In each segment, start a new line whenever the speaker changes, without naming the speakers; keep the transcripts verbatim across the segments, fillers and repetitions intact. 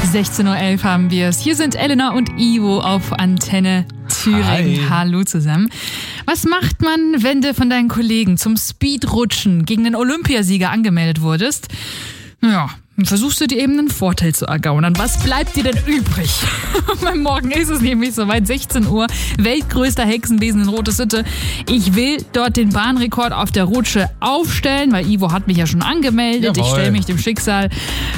sechzehn Uhr elf haben wir es. Hier sind Elena und Ivo auf Antenne Thüringen.
Hi.
Hallo zusammen. Was macht man, wenn du von deinen Kollegen zum Speedrutschen gegen den Olympiasieger angemeldet wurdest? Ja, dann versuchst du dir eben einen Vorteil zu ergaunern. Was bleibt dir denn übrig? Beim Morgen ist es nämlich soweit, sechzehn Uhr, weltgrößter Hexenbesen in Rote Sitte. Ich will dort den Bahnrekord auf der Rutsche aufstellen, weil Ivo hat mich ja schon angemeldet.
Jawohl.
Ich stelle mich dem Schicksal.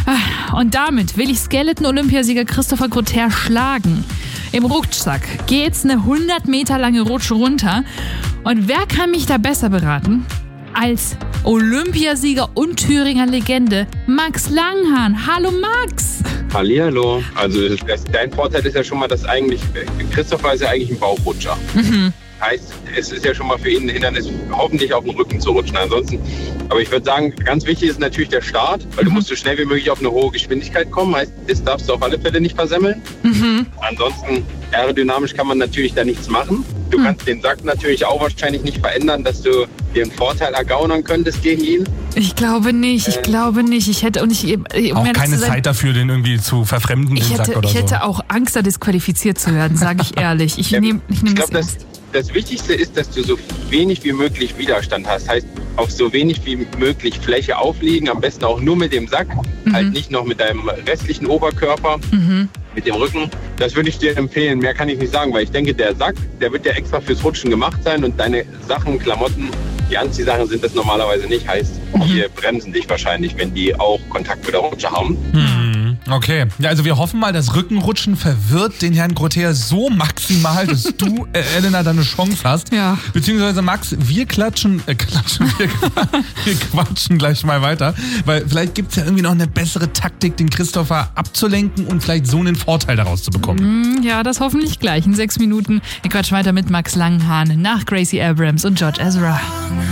Und damit will ich Skeleton-Olympiasieger Christopher Grother schlagen. Im Rucksack geht's eine hundert Meter lange Rutsche runter. Und wer kann mich da besser beraten als Olympiasieger und Thüringer Legende Max Langhahn? Hallo Max!
Hallihallo. Also das, dein Vorteil ist ja schon mal, dass eigentlich Christopher ist ja eigentlich ein Bauchrutscher.
Mhm.
Heißt, es ist ja schon mal für ihn ein Hindernis, hoffentlich auf den Rücken zu rutschen. Ansonsten, aber ich würde sagen, ganz wichtig ist natürlich der Start, weil du musst so schnell wie möglich auf eine hohe Geschwindigkeit kommen. Heißt, das darfst du auf alle Fälle nicht versemmeln.
Mhm.
Ansonsten, aerodynamisch kann man natürlich da nichts machen. Du
Mhm.
kannst den Sack natürlich auch wahrscheinlich nicht verändern, dass du dir einen Vorteil ergaunern könntest gegen ihn.
Ich glaube nicht, ich
Äh.
glaube nicht. Ich hätte, und ich, um
Auch
ehrlich
keine
zu sein,
Zeit dafür, den irgendwie zu verfremden,
Ich
den
hätte,
Sack oder
ich hätte
so.
auch Angst, da disqualifiziert zu werden, sage ich ehrlich. Ich
Ja,
nehme ich nehm
ich
das
glaube, das,
ernst.
das Wichtigste ist, dass du so wenig wie möglich Widerstand hast. Heißt, auf so wenig wie möglich Fläche aufliegen, am besten auch nur mit dem Sack,
Mhm.
halt nicht noch mit deinem restlichen Oberkörper,
Mhm.
mit dem Rücken. Das würde ich dir empfehlen. Mehr kann ich nicht sagen, weil ich denke, der Sack, der wird ja extra fürs Rutschen gemacht sein und deine Sachen, Klamotten, die Anziehsachen sind das normalerweise nicht. Heißt, die bremsen dich wahrscheinlich, wenn die auch Kontakt mit der Rutsche haben.
Hm, okay. Ja, also wir hoffen mal, das Rückenrutschen verwirrt den Herrn Grother so maximal, dass du, äh, Elena, da eine Chance hast.
Ja.
Beziehungsweise Max, wir klatschen, äh, klatschen, wir, wir quatschen gleich mal weiter, weil vielleicht gibt's ja irgendwie noch eine bessere Taktik, den Christopher abzulenken und vielleicht so einen Vorteil daraus zu bekommen.
Ja, das hoffentlich gleich in sechs Minuten. Wir quatschen weiter mit Max Langhahn nach Gracie Abrams und George Ezra.